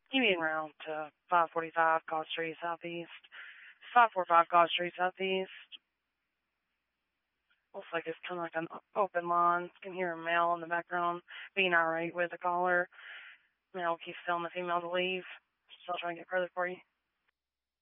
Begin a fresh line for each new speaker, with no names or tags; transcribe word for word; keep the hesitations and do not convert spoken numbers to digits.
You mean around to five forty-five Gulf Street Southeast. five forty-five Gulf Street Southeast. Looks like it's kind of like an open line. You can hear a male in the background being irate with the caller. Male keeps telling the female to leave. Still trying to get further for you.